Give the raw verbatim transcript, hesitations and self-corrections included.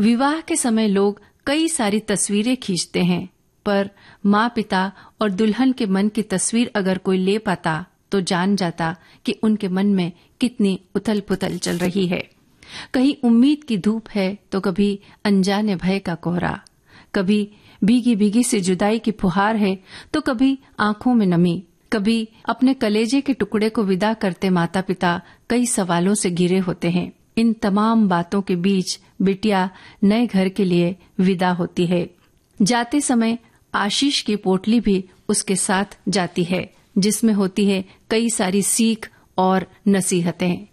विवाह के समय लोग कई सारी तस्वीरें खींचते हैं, पर माँ पिता और दुल्हन के मन की तस्वीर अगर कोई ले पाता तो जान जाता कि उनके मन में कितनी उथल पुथल चल रही है। कहीं उम्मीद की धूप है तो कभी अनजाने भय का कोहरा, कभी भीगी भीगी से जुदाई की फुहार है तो कभी आंखों में नमी, कभी अपने कलेजे के टुकड़े को विदा करते माता पिता कई सवालों से घिरे होते हैं। इन तमाम बातों के बीच बिटिया नए घर के लिए विदा होती है। जाते समय आशीष की पोटली भी उसके साथ जाती है, जिसमें होती है कई सारी सीख और नसीहतें।